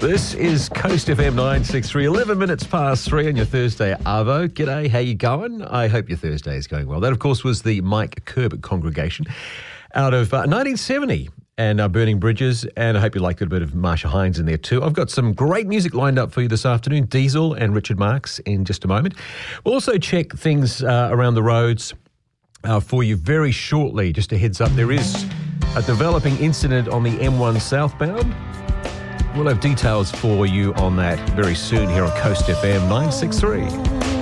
This is Coast FM 963, 11 minutes past 3 on your Thursday, Arvo. G'day, how you going? I hope your Thursday is going well. That, of course, was the Mike Kerb Congregation out of 1970 and Burning Bridges, and I hope you liked a bit of Marsha Hines in there too. I've got some great music lined up for you this afternoon, Diesel and Richard Marx in just a moment. We'll also check things around the roads for you very shortly. Just a heads up, there is a developing incident on the M1 southbound. We'll have details for you on that very soon here on Coast FM 963.